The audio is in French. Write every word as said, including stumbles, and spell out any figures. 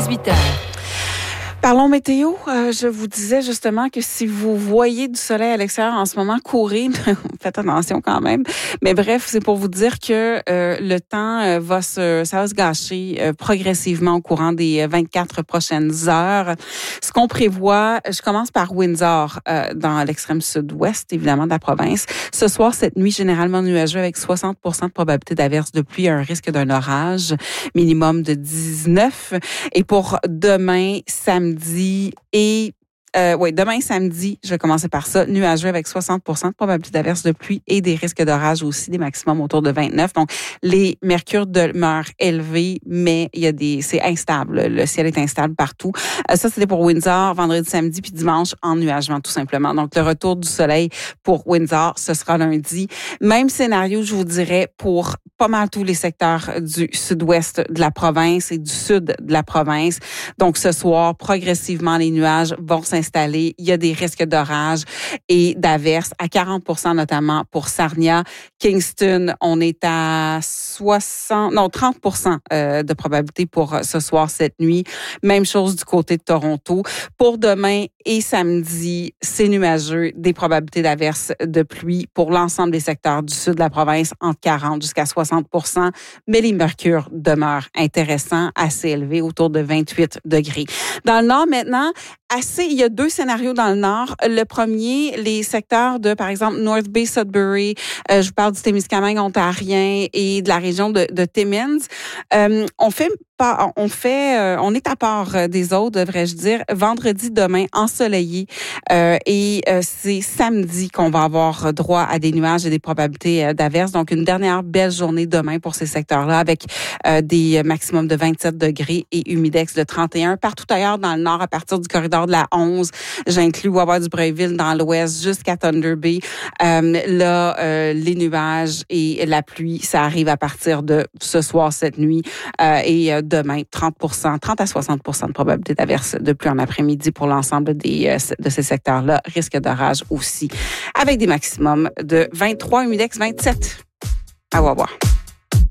dix-huit heures. Parlons météo. Euh, je vous disais justement que si vous voyez du soleil à l'extérieur en ce moment, courez. Faites attention quand même. Mais bref, c'est pour vous dire que euh, le temps euh, va se, ça va se gâcher euh, progressivement au courant des vingt-quatre prochaines heures. Ce qu'on prévoit, je commence par Windsor, euh, dans l'extrême sud-ouest, évidemment, de la province. Ce soir, cette nuit, généralement nuageux avec soixante pour cent de probabilité d'averse de pluie, un risque d'un orage, minimum de dix-neuf. Et pour demain, samedi, et euh, oui, demain samedi, je vais commencer par ça, nuageux avec soixante pour cent de probabilité d'averse de pluie et des risques d'orage aussi, des maximums autour de vingt-neuf. Donc, les mercures demeurent élevés, mais il y a des, c'est instable. Le ciel est instable partout. Euh, ça, c'était pour Windsor, vendredi, samedi, puis dimanche, en nuagement, tout simplement. Donc, le retour du soleil pour Windsor, ce sera lundi. Même scénario, je vous dirais, pour pas mal tous les secteurs du sud-ouest de la province et du sud de la province. Donc, ce soir, progressivement, les nuages vont s'installer. Il y a des risques d'orage et d'averses à quarante pour cent notamment pour Sarnia. Kingston, on est à soixante, non, trente pour cent de probabilité pour ce soir, cette nuit. Même chose du côté de Toronto. Pour demain et samedi, c'est nuageux, des probabilités d'averses de pluie pour l'ensemble des secteurs du sud de la province, entre quarante jusqu'à soixante pour cent. Mais les mercures demeurent intéressants, assez élevés, autour de vingt-huit degrés. Dans le nord, maintenant, assez, il y a deux scénarios dans le nord. Le premier, les secteurs de, par exemple, North Bay, Sudbury, euh, je vous parle du Témiscamingue ontarien et de la région de, de Timmins. Euh, on fait pas, on fait, euh, on est à part des autres, devrais-je dire. Vendredi, demain, ensoleillé, euh, et euh, c'est samedi qu'on va avoir droit à des nuages et des probabilités euh, d'averses. Donc, une dernière belle journée demain pour ces secteurs-là, avec euh, des maximums de vingt-sept degrés et humidex de trente et un. Partout ailleurs dans le nord, à partir du corridor de la onze, j'inclus Wawa-du-Breuil-Ville dans l'ouest jusqu'à Thunder Bay. Euh, là, euh, les nuages et la pluie, ça arrive à partir de ce soir, cette nuit, euh, et euh, demain, trente pour cent, trente à soixante pour cent de probabilité d'averse de pluie en après-midi pour l'ensemble des, euh, de ces secteurs-là. Risque d'orage aussi, avec des maximums de vingt-trois, humidex vingt-sept à Wawa.